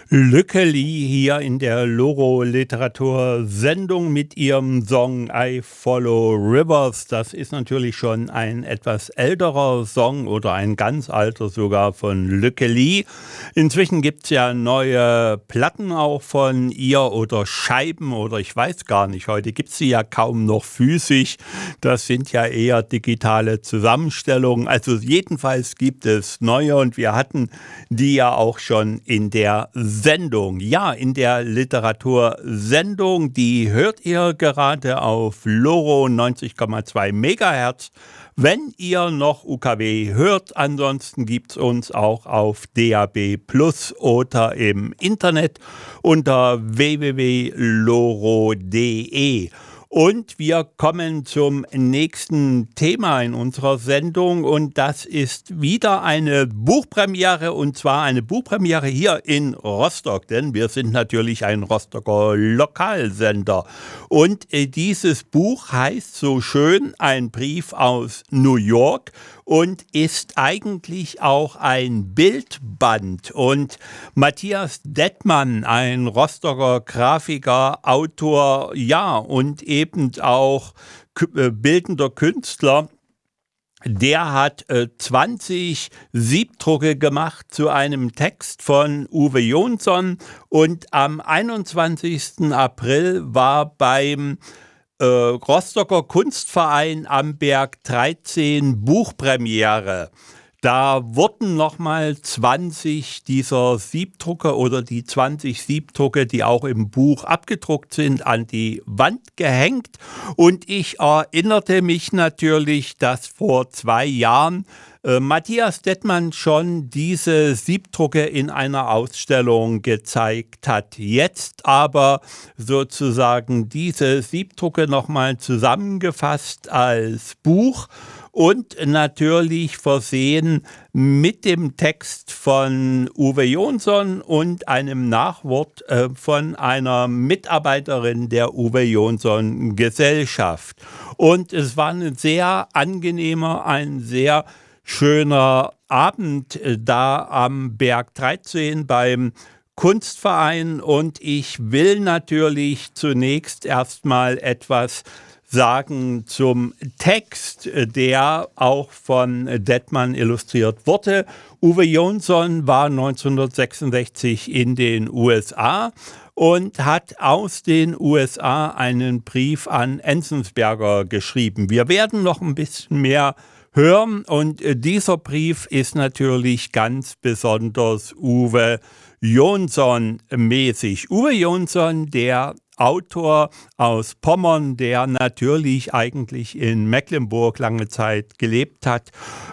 Lückeli hier in der Loro-Literatur-Sendung mit ihrem Song I Follow Rivers. Das ist natürlich schon ein etwas älterer Song oder ein ganz alter sogar von Lückeli. Inzwischen gibt es ja neue Platten auch von ihr oder Scheiben oder ich weiß gar nicht. Heute gibt es sie ja kaum noch physisch. Das sind ja eher digitale Zusammenstellungen. Also jedenfalls gibt es neue und wir hatten die ja auch schon in der Sendung. Ja, in der Literatursendung, die hört ihr gerade auf Loro 90,2 Megahertz. Wenn ihr noch UKW hört, ansonsten gibt es uns auch auf DAB Plus oder im Internet unter www.loro.de. Und wir kommen zum nächsten Thema in unserer Sendung und das ist wieder eine Buchpremiere und zwar eine Buchpremiere hier in Rostock, denn wir sind natürlich ein Rostocker Lokalsender. Und dieses Buch heißt so schön Ein Brief aus New York und ist eigentlich auch ein Bildband. Und Matthias Dettmann, ein Rostocker Grafiker, Autor, ja, und eben auch bildender Künstler, der hat 20 Siebdrucke gemacht zu einem Text von Uwe Jonsson und am 21. April war beim Rostocker Kunstverein am Berg 13 Buchpremiere. Da wurden nochmal 20 dieser Siebdrucke oder die 20 Siebdrucke, die auch im Buch abgedruckt sind, an die Wand gehängt. Und ich erinnerte mich natürlich, dass vor 2 Jahren Matthias Dettmann schon diese Siebdrucke in einer Ausstellung gezeigt hat. Jetzt aber sozusagen diese Siebdrucke nochmal zusammengefasst als Buch und natürlich versehen mit dem Text von Uwe Jonsson und einem Nachwort von einer Mitarbeiterin der Uwe Jonsson Gesellschaft. Und es war ein sehr angenehmer, ein sehr schöner Abend da am Berg 13 beim Kunstverein und ich will natürlich zunächst erstmal etwas sagen zum Text, der auch von Dettmann illustriert wurde. Uwe Jonsson war 1966 in den USA und hat aus den USA einen Brief an Enzensberger geschrieben. Wir werden noch ein bisschen mehr hören und dieser Brief ist natürlich ganz besonders Uwe Jonsson mäßig. Uwe Jonsson, der Autor aus Pommern, der natürlich eigentlich in Mecklenburg lange Zeit gelebt hat,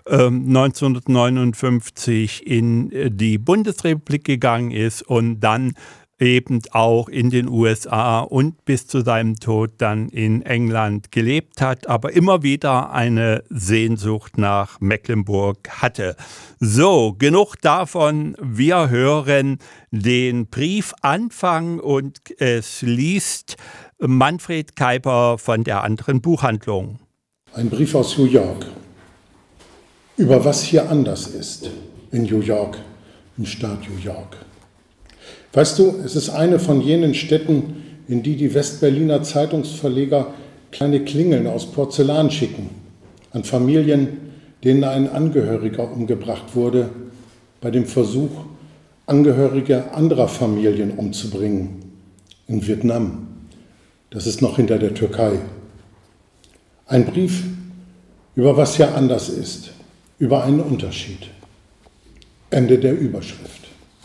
1959 in die Bundesrepublik gegangen ist und dann eben auch in den USA und bis zu seinem Tod dann in England gelebt hat, aber immer wieder eine Sehnsucht nach Mecklenburg hatte. So, genug davon. Wir hören den Briefanfang und es liest Manfred Keiper von der anderen Buchhandlung. Ein Brief aus New York. Über was hier anders ist in New York, im Staat New York. Weißt du, es ist eine von jenen Städten, in die die Westberliner Zeitungsverleger kleine Klingeln aus Porzellan schicken, an Familien, denen ein Angehöriger umgebracht wurde, bei dem Versuch, Angehörige anderer Familien umzubringen. In Vietnam. Das ist noch hinter der Türkei. Ein Brief über was hier anders ist, über einen Unterschied. Ende der Überschrift.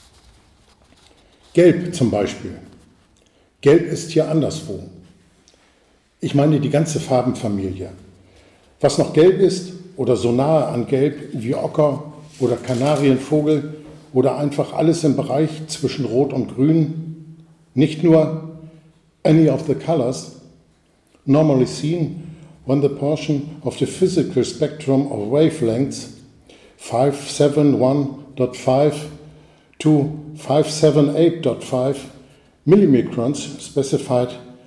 Gelb zum Beispiel. Gelb ist hier anderswo. Ich meine die ganze Farbenfamilie. Was noch gelb ist oder so nahe an Gelb wie Ocker oder Kanarienvogel oder einfach alles im Bereich zwischen Rot und Grün, nicht nur any of the colors, normally seen when the portion of the physical spectrum of wavelengths 571.5 to 578.5 millimicrons specified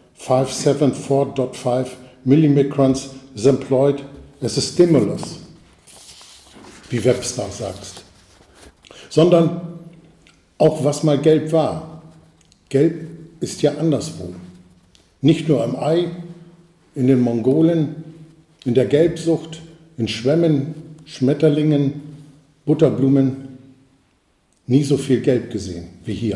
574.5 millimicrons is employed as a stimulus, wie Webster sagt. Sondern Auch was mal gelb war. Gelb ist ja anderswo. Nicht nur im Ei, in den Mongolen, in der Gelbsucht, in Schwämmen, Schmetterlingen, Butterblumen. Nie so viel Gelb gesehen wie hier.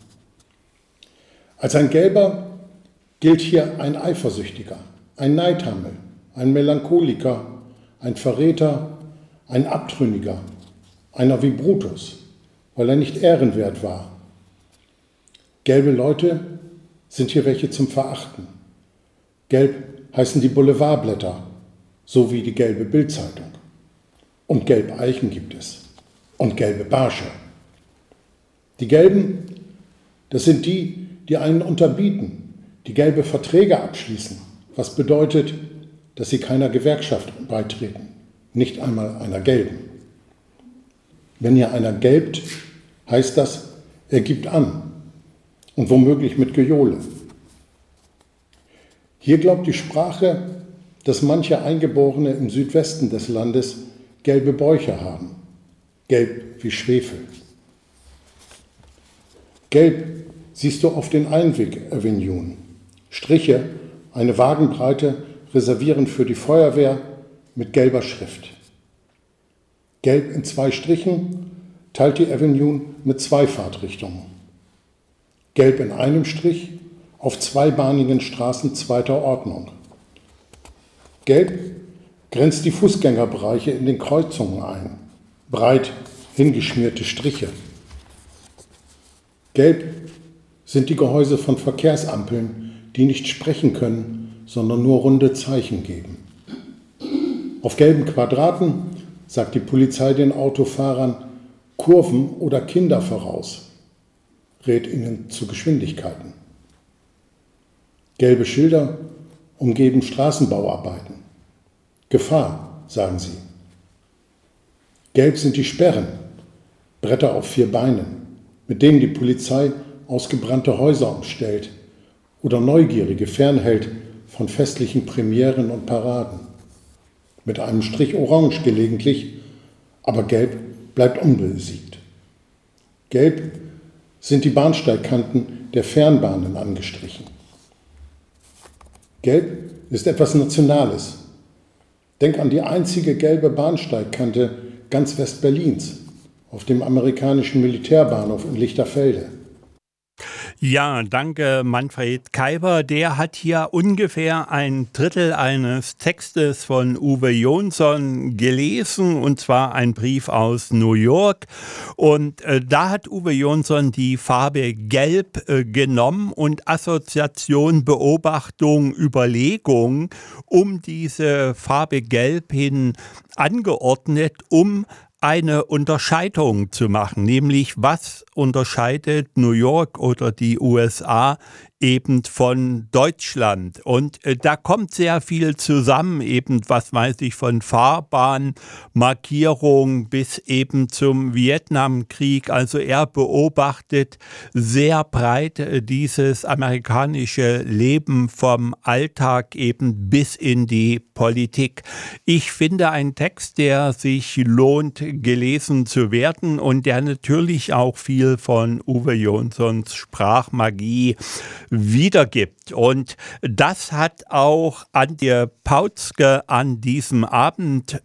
Als ein Gelber gilt hier ein Eifersüchtiger, ein Neidhammel, ein Melancholiker, ein Verräter, ein Abtrünniger, einer wie Brutus, weil er nicht ehrenwert war. Gelbe Leute sind hier welche zum Verachten. Gelb heißen die Boulevardblätter, so wie die gelbe Bildzeitung. Und gelbe Eichen gibt es. Und gelbe Barsche. Die Gelben, das sind die, die einen unterbieten, die gelbe Verträge abschließen, was bedeutet, dass sie keiner Gewerkschaft beitreten, nicht einmal einer gelben. Wenn hier einer gelbt, heißt das, er gibt an und womöglich mit Gejohle. Hier glaubt die Sprache, dass manche Eingeborene im Südwesten des Landes gelbe Bäuche haben, gelb wie Schwefel. Gelb siehst du auf den Einweg-Avenuen. Striche, eine Wagenbreite, reservieren für die Feuerwehr mit gelber Schrift. Gelb in 2 Strichen teilt die Avenue mit 2 Fahrtrichtungen. Gelb in einem Strich auf 2bahnigen Straßen 2. Ordnung. Gelb grenzt die Fußgängerbereiche in den Kreuzungen ein. Breit hingeschmierte Striche. Gelb sind die Gehäuse von Verkehrsampeln, die nicht sprechen können, sondern nur runde Zeichen geben. Auf gelben Quadraten sagt die Polizei den Autofahrern Kurven oder Kinder voraus, rät ihnen zu Geschwindigkeiten. Gelbe Schilder umgeben Straßenbauarbeiten. Gefahr, sagen sie. Gelb sind die Sperren, Bretter auf 4 Beinen, mit denen die Polizei ausgebrannte Häuser umstellt oder Neugierige fernhält von festlichen Premieren und Paraden. Mit einem Strich Orange gelegentlich, aber Gelb bleibt unbesiegt. Gelb sind die Bahnsteigkanten der Fernbahnen angestrichen. Gelb ist etwas Nationales. Denk an die einzige gelbe Bahnsteigkante ganz Westberlins auf dem amerikanischen Militärbahnhof in Lichterfelde. Ja, danke Manfred Kaiber. Der hat hier ungefähr ein Drittel eines Textes von Uwe Jonsson gelesen, und zwar ein Brief aus New York. Und da hat Uwe Jonsson die Farbe Gelb genommen und Assoziation, Beobachtung, Überlegung um diese Farbe Gelb hin angeordnet, um eine Unterscheidung zu machen, nämlich was unterscheidet New York oder die USA eben von Deutschland. Und da kommt sehr viel zusammen, eben was weiß ich, von Fahrbahnmarkierung bis eben zum Vietnamkrieg. Also er beobachtet sehr breit dieses amerikanische Leben vom Alltag eben bis in die Politik. Ich finde einen Text, der sich lohnt, gelesen zu werden und der natürlich auch viel von Uwe Jonssons Sprachmagie wiedergibt. Und das hat auch Antje Pautzke an diesem Abend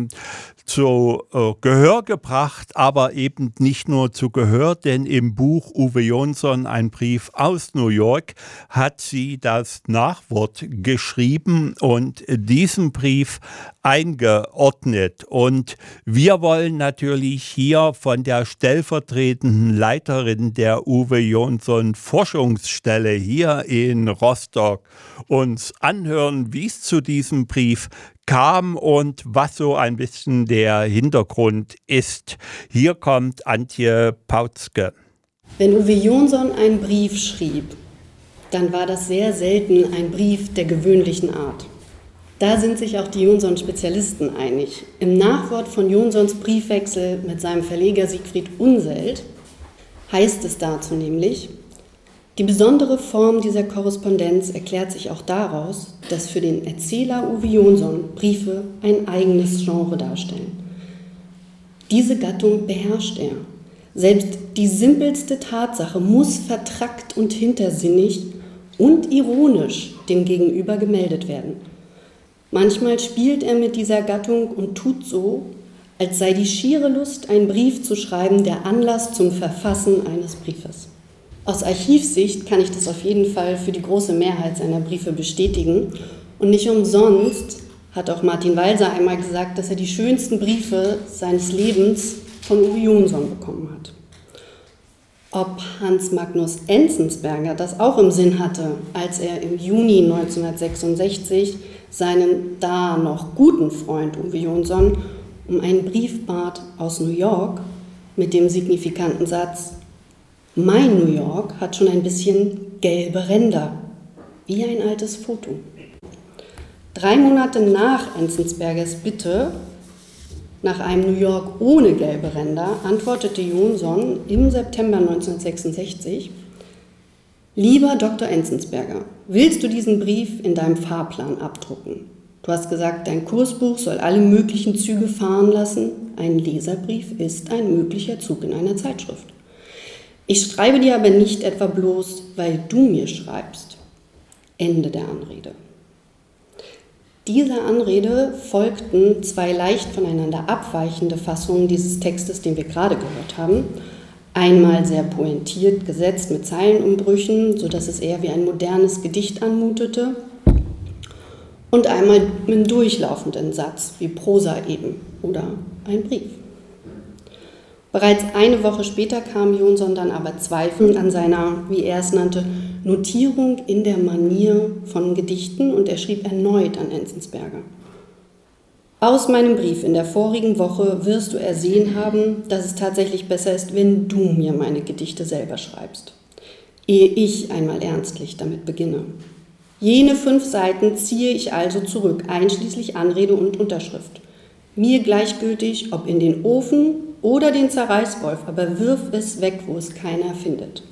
zu Gehör gebracht, aber eben nicht nur zu Gehör, denn im Buch Uwe Jonsson, ein Brief aus New York, hat sie das Nachwort geschrieben und diesen Brief eingeordnet. Und wir wollen natürlich hier von der stellvertretenden Leiterin der Uwe Jonsson Forschungsstelle hier in Rostock uns anhören, wie es zu diesem Brief kam und was so ein bisschen der Hintergrund ist. Hier kommt Antje Pautzke. Wenn Uwe Jonsson einen Brief schrieb, dann war das sehr selten ein Brief der gewöhnlichen Art. Da sind sich auch die Jonsson-Spezialisten einig. Im Nachwort von Jonssons Briefwechsel mit seinem Verleger Siegfried Unseld heißt es dazu nämlich: Die besondere Form dieser Korrespondenz erklärt sich auch daraus, dass für den Erzähler Uwe Jonsson Briefe ein eigenes Genre darstellen. Diese Gattung beherrscht er. Selbst die simpelste Tatsache muss vertrackt und hintersinnig und ironisch dem Gegenüber gemeldet werden. Manchmal spielt er mit dieser Gattung und tut so, als sei die schiere Lust, einen Brief zu schreiben, der Anlass zum Verfassen eines Briefes. Aus Archivsicht kann ich das auf jeden Fall für die große Mehrheit seiner Briefe bestätigen. Und nicht umsonst hat auch Martin Walser einmal gesagt, dass er die schönsten Briefe seines Lebens von Uwe Jonsson bekommen hat. Ob Hans Magnus Enzensberger das auch im Sinn hatte, als er im Juni 1966 seinen da noch guten Freund Uwe Jonsson um einen Brief bat aus New York mit dem signifikanten Satz: Mein New York hat schon ein bisschen gelbe Ränder, wie ein altes Foto. 3 Monate nach Enzensbergers Bitte nach einem New York ohne gelbe Ränder antwortete Jonsson im September 1966: Lieber Dr. Enzensberger, willst du diesen Brief in deinem Fahrplan abdrucken? Du hast gesagt, dein Kursbuch soll alle möglichen Züge fahren lassen. Ein Leserbrief ist ein möglicher Zug in einer Zeitschrift. Ich schreibe dir aber nicht etwa bloß, weil du mir schreibst. Ende der Anrede. Dieser Anrede folgten 2 leicht voneinander abweichende Fassungen dieses Textes, den wir gerade gehört haben. Einmal sehr pointiert gesetzt mit Zeilenumbrüchen, sodass es eher wie ein modernes Gedicht anmutete. Und einmal mit durchlaufenden Satz, wie Prosa eben, oder ein Brief. Bereits eine Woche später kam Jonsson dann aber zweifelnd an seiner, wie er es nannte, Notierung in der Manier von Gedichten und er schrieb erneut an Enzensberger: Aus meinem Brief in der vorigen Woche wirst du ersehen haben, dass es tatsächlich besser ist, wenn du mir meine Gedichte selber schreibst, ehe ich einmal ernstlich damit beginne. Jene 5 Seiten ziehe ich also zurück, einschließlich Anrede und Unterschrift. Mir gleichgültig, ob in den Ofen oder den Zerreißwolf, aber wirf es weg, wo es keiner findet.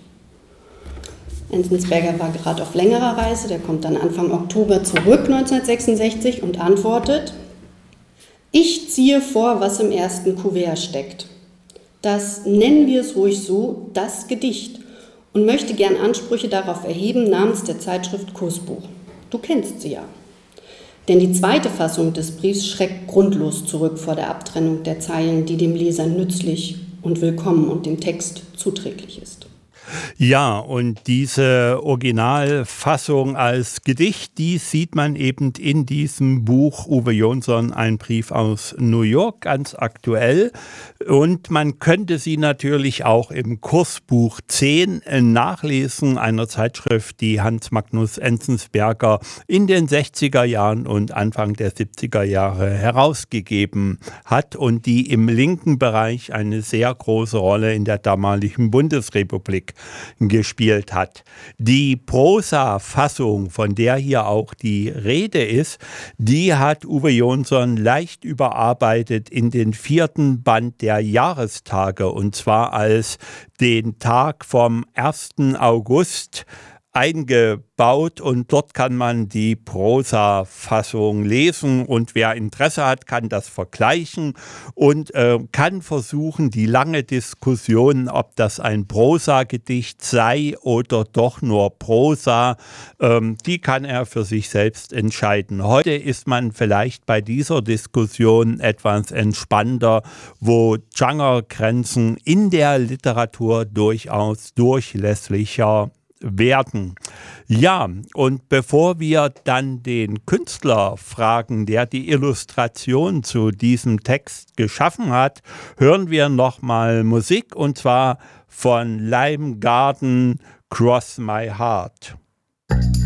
Enzensberger war gerade auf längerer Reise, der kommt dann Anfang Oktober zurück 1966 und antwortet: Ich ziehe vor, was im ersten Kuvert steckt. Das, nennen wir es ruhig so, das Gedicht, und möchte gern Ansprüche darauf erheben namens der Zeitschrift Kursbuch. Du kennst sie ja. Denn die zweite Fassung des Briefs schreckt grundlos zurück vor der Abtrennung der Zeilen, die dem Leser nützlich und willkommen und dem Text zuträglich ist. Ja, und diese Originalfassung als Gedicht, die sieht man eben in diesem Buch Uwe Jonsson, ein Brief aus New York, ganz aktuell. Und man könnte sie natürlich auch im Kursbuch 10 nachlesen, einer Zeitschrift, die Hans Magnus Enzensberger in den 60er Jahren und Anfang der 70er Jahre herausgegeben hat und die im linken Bereich eine sehr große Rolle in der damaligen Bundesrepublik gespielt hat. Die Prosa-Fassung, von der hier auch die Rede ist, die hat Uwe Jonsson leicht überarbeitet in den 4. Band der Jahrestage, und zwar als den Tag vom 1. August eingebaut, und dort kann man die Prosa-Fassung lesen, und wer Interesse hat, kann das vergleichen und kann versuchen, die lange Diskussion, ob das ein Prosa-Gedicht sei oder doch nur Prosa, die kann er für sich selbst entscheiden. Heute ist man vielleicht bei dieser Diskussion etwas entspannter, wo Genregrenzen in der Literatur durchaus durchlässiger werden. Ja, und bevor wir dann den Künstler fragen, der die Illustration zu diesem Text geschaffen hat, hören wir nochmal Musik, und zwar von Lime Garden, Cross My Heart.